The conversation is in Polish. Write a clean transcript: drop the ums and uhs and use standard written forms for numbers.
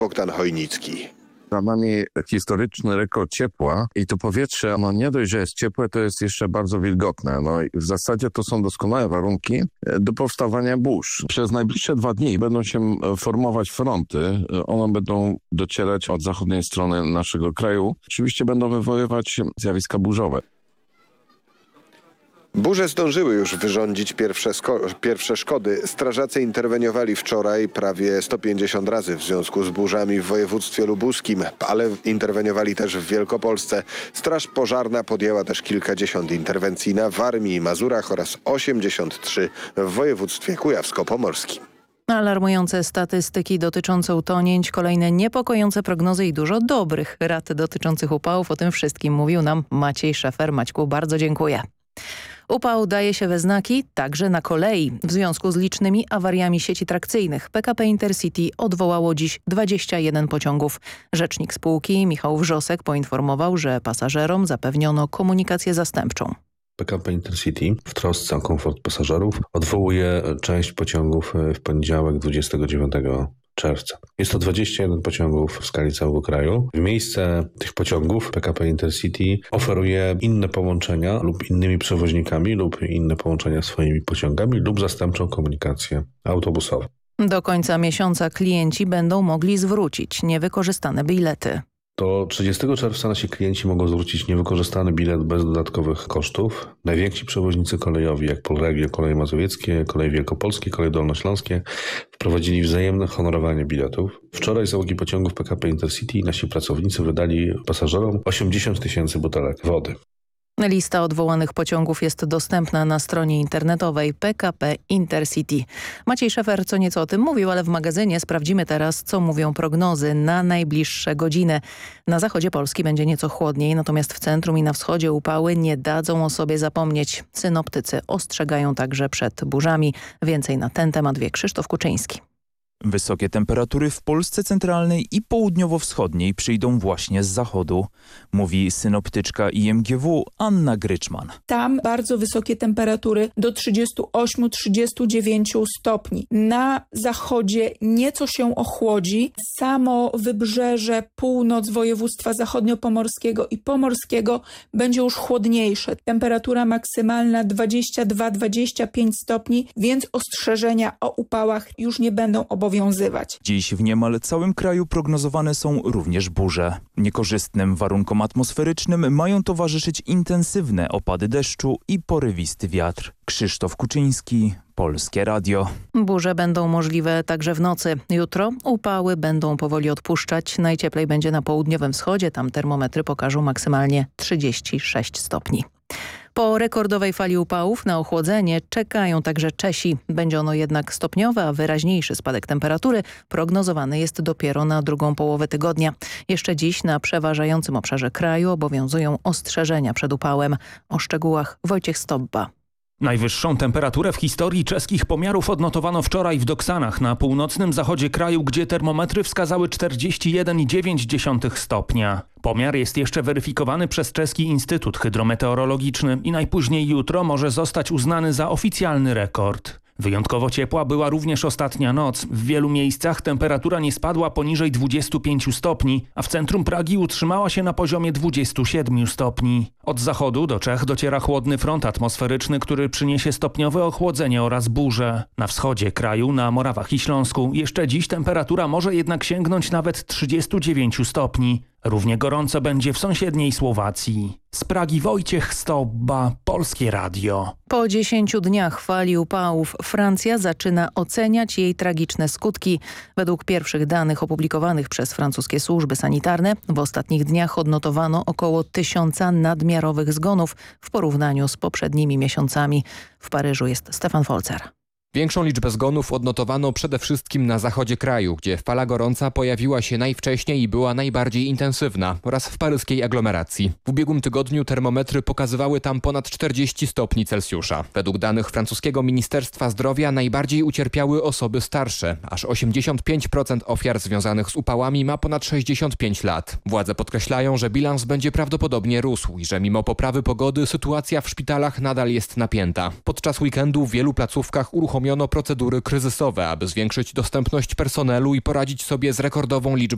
Bogdan Chojnicki. Za nami historyczny rekord ciepła i to powietrze, nie dość, że jest ciepłe, to jest jeszcze bardzo wilgotne. No i w zasadzie to są doskonałe warunki do powstawania burz. Przez najbliższe 2 dni będą się formować fronty. One będą docierać od zachodniej strony naszego kraju. Oczywiście będą wywoływać zjawiska burzowe. Burze zdążyły już wyrządzić pierwsze szkody. Strażacy interweniowali wczoraj prawie 150 razy w związku z burzami w województwie lubuskim, ale interweniowali też w Wielkopolsce. Straż pożarna podjęła też kilkadziesiąt interwencji na Warmii i Mazurach oraz 83 w województwie kujawsko-pomorskim. Alarmujące statystyki dotyczące utonięć, kolejne niepokojące prognozy i dużo dobrych rad dotyczących upałów. O tym wszystkim mówił nam Maciej Szefer. Maćku, bardzo dziękuję. Upał daje się we znaki także na kolei. W związku z licznymi awariami sieci trakcyjnych PKP Intercity odwołało dziś 21 pociągów. Rzecznik spółki Michał Wrzosek poinformował, że pasażerom zapewniono komunikację zastępczą. PKP Intercity w trosce o komfort pasażerów odwołuje część pociągów w poniedziałek 29 czerwca. Jest to 21 pociągów w skali całego kraju. W miejsce tych pociągów PKP Intercity oferuje inne połączenia lub innymi przewoźnikami lub inne połączenia swoimi pociągami lub zastępczą komunikację autobusową. Do końca miesiąca klienci będą mogli zwrócić niewykorzystane bilety. Do 30 czerwca nasi klienci mogą zwrócić niewykorzystany bilet bez dodatkowych kosztów. Najwięksi przewoźnicy kolejowi, jak Polregio, Koleje Mazowieckie, Koleje Wielkopolskie, Koleje Dolnośląskie, wprowadzili wzajemne honorowanie biletów. Wczoraj z załogi pociągów PKP Intercity nasi pracownicy wydali pasażerom 80 000 butelek wody. Lista odwołanych pociągów jest dostępna na stronie internetowej PKP Intercity. Maciej Szefer co nieco o tym mówił, ale w magazynie sprawdzimy teraz, co mówią prognozy na najbliższe godziny. Na zachodzie Polski będzie nieco chłodniej, natomiast w centrum i na wschodzie upały nie dadzą o sobie zapomnieć. Synoptycy ostrzegają także przed burzami. Więcej na ten temat wie Krzysztof Kuczyński. Wysokie temperatury w Polsce centralnej i południowo-wschodniej przyjdą właśnie z zachodu, mówi synoptyczka IMGW Anna Gryczman. Tam bardzo wysokie temperatury do 38-39 stopni. Na zachodzie nieco się ochłodzi. Samo wybrzeże, północ województwa zachodniopomorskiego i pomorskiego będzie już chłodniejsze. Temperatura maksymalna 22-25 stopni, więc ostrzeżenia o upałach już nie będą obowiązywać. Dziś w niemal całym kraju prognozowane są również burze. Niekorzystnym warunkom atmosferycznym mają towarzyszyć intensywne opady deszczu i porywisty wiatr. Krzysztof Kuczyński, Polskie Radio. Burze będą możliwe także w nocy. Jutro upały będą powoli odpuszczać. Najcieplej będzie na południowym wschodzie. Tam termometry pokażą maksymalnie 36 stopni. Po rekordowej fali upałów na ochłodzenie czekają także Czesi. Będzie ono jednak stopniowe, a wyraźniejszy spadek temperatury prognozowany jest dopiero na drugą połowę tygodnia. Jeszcze dziś na przeważającym obszarze kraju obowiązują ostrzeżenia przed upałem. O szczegółach Wojciech Stobba. Najwyższą temperaturę w historii czeskich pomiarów odnotowano wczoraj w Doksanach na północnym zachodzie kraju, gdzie termometry wskazały 41,9 stopnia. Pomiar jest jeszcze weryfikowany przez czeski Instytut Hydrometeorologiczny i najpóźniej jutro może zostać uznany za oficjalny rekord. Wyjątkowo ciepła była również ostatnia noc. W wielu miejscach temperatura nie spadła poniżej 25 stopni, a w centrum Pragi utrzymała się na poziomie 27 stopni. Od zachodu do Czech dociera chłodny front atmosferyczny, który przyniesie stopniowe ochłodzenie oraz burze. Na wschodzie kraju, na Morawach i Śląsku jeszcze dziś temperatura może jednak sięgnąć nawet 39 stopni. Równie gorąco będzie w sąsiedniej Słowacji. Z Pragi Wojciech Stobba, Polskie Radio. Po 10 dniach fali upałów Francja zaczyna oceniać jej tragiczne skutki. Według pierwszych danych opublikowanych przez francuskie służby sanitarne w ostatnich dniach odnotowano około 1000 nadmiarowych zgonów w porównaniu z poprzednimi miesiącami. W Paryżu jest Stefan Folzer. Większą liczbę zgonów odnotowano przede wszystkim na zachodzie kraju, gdzie fala gorąca pojawiła się najwcześniej i była najbardziej intensywna, oraz w paryskiej aglomeracji. W ubiegłym tygodniu termometry pokazywały tam ponad 40 stopni Celsjusza. Według danych francuskiego Ministerstwa Zdrowia najbardziej ucierpiały osoby starsze. Aż 85% ofiar związanych z upałami ma ponad 65 lat. Władze podkreślają, że bilans będzie prawdopodobnie rósł i że mimo poprawy pogody sytuacja w szpitalach nadal jest napięta. Podczas weekendu w wielu placówkach uruchomiono procedury kryzysowe, aby zwiększyć dostępność personelu i poradzić sobie z rekordową liczbą